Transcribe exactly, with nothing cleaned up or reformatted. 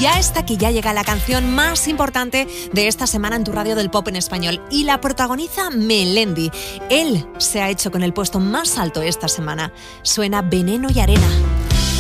ya está aquí, ya llega la canción más importante de esta semana en tu radio del pop en español y la protagoniza Melendi. Él se ha hecho con el puesto más alto esta semana. Suena Veneno y Arena.